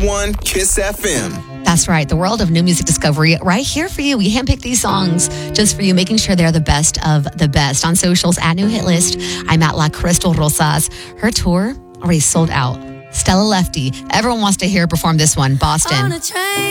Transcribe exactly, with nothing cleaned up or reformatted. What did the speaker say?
one Kiss F M. That's right. The world of new music discovery right here for you. We handpick these songs just for you, making sure they're the best of the best. On socials at New Hit List, I'm at La Crystal Rosas. Her tour already sold out. Stella Lefty. Everyone wants to hear her perform this one. Boston.